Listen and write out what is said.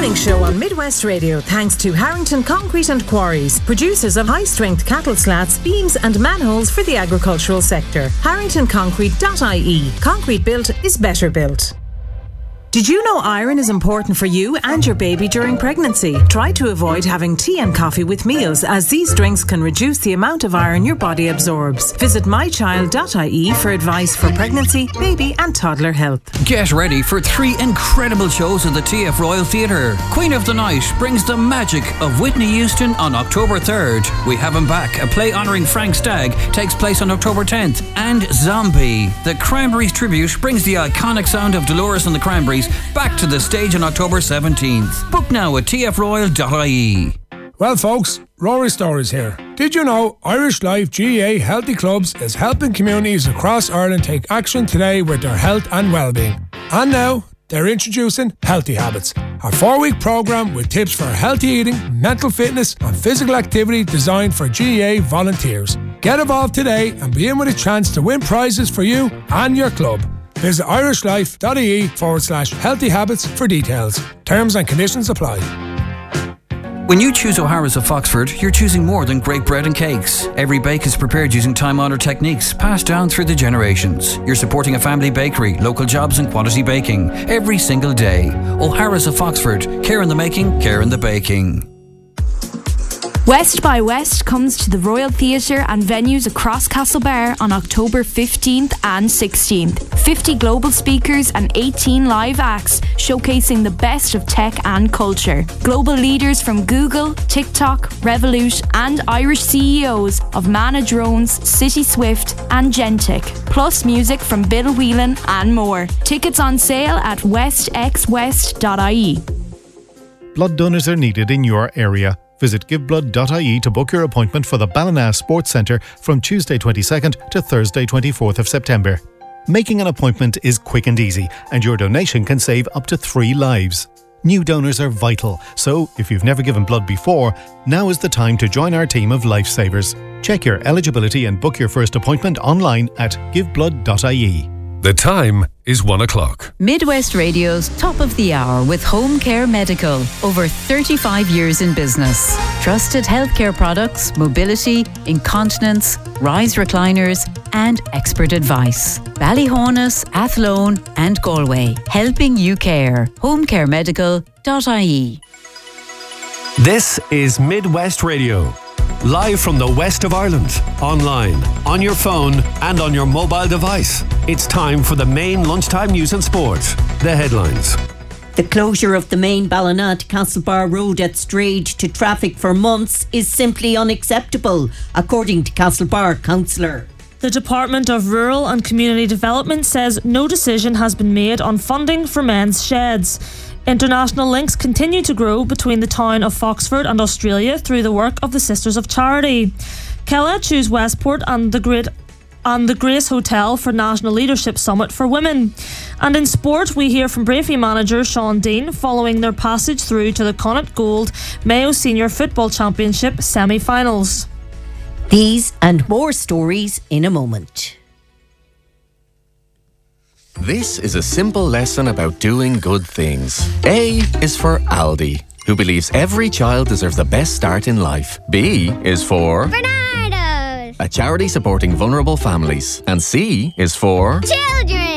Morning Show on Midwest Radio thanks to Harrington Concrete and Quarries, producers of high-strength cattle slats, beams and manholes for the agricultural sector. HarringtonConcrete.ie. Concrete built is better built. Did you know iron is important for you and your baby during pregnancy? Try to avoid having tea and coffee with meals, as these drinks can reduce the amount of iron your body absorbs. Visit mychild.ie for advice for pregnancy, baby and toddler health. Get ready for 3 incredible shows at the TF Royal Theatre. Queen of the Night brings the magic of Whitney Houston on October 3rd. We Have Him Back, a play honouring Frank Stagg, takes place on October 10th. And Zombie, the Cranberries tribute, brings the iconic sound of Dolores and the Cranberries back to the stage on October 17th. Book now at tfroyal.ie. Well folks, Rory Stories here. Did you know Irish Life GAA Healthy Clubs is helping communities across Ireland take action today with their health and well-being? And now, they're introducing Healthy Habits, a 4-week programme with tips for healthy eating, mental fitness and physical activity designed for GAA volunteers. Get involved today and be in with a chance to win prizes for you and your club. Visit irishlife.ie/healthy habits for details. Terms and conditions apply. When you choose O'Hara's of Foxford, you're choosing more than great bread and cakes. Every bake is prepared using time-honoured techniques passed down through the generations. You're supporting a family bakery, local jobs and quality baking every single day. O'Hara's of Foxford. Care in the making, care in the baking. West by West comes to the Royal Theatre and venues across Castlebar on October 15th and 16th. 50 global speakers and 18 live acts showcasing the best of tech and culture. Global leaders from Google, TikTok, Revolut and Irish CEOs of Mana Drones, City Swift and Gentic. Plus music from Bill Whelan and more. Tickets on sale at westxwest.ie. Blood donors are needed in your area. Visit giveblood.ie to book your appointment for the Ballina Sports Centre from Tuesday 22nd to Thursday 24th of September. Making an appointment is quick and easy, and your donation can save up to 3 lives. New donors are vital, so if you've never given blood before, now is the time to join our team of lifesavers. Check your eligibility and book your first appointment online at giveblood.ie. The time is 1 o'clock. Midwest Radio's Top of the Hour with Home Care Medical. Over 35 years in business. Trusted healthcare products, mobility, incontinence, rise recliners and expert advice. Ballyhonus, Athlone and Galway. Helping you care. homecaremedical.ie. This is Midwest Radio. Live from the west of Ireland, online, on your phone and on your mobile device. It's time for the main lunchtime news and sport. The headlines. The closure of the main Ballina to Castlebar Road at Strade to traffic for months is simply unacceptable, according to Castlebar Councillor. The Department of Rural and Community Development says no decision has been made on funding for men's sheds. International links continue to grow between the town of Foxford and Australia through the work of the Sisters of Charity. Kella choose Westport and the Grace Hotel for National Leadership Summit for Women. And in sport, we hear from Brafey manager Sean Dean following their passage through to the Connacht Gold Mayo Senior Football Championship semi-finals. These and more stories in a moment. This is a simple lesson about doing good things. A is for Aldi, who believes every child deserves the best start in life. B is for Bernardo's, a charity supporting vulnerable families. And C is for children.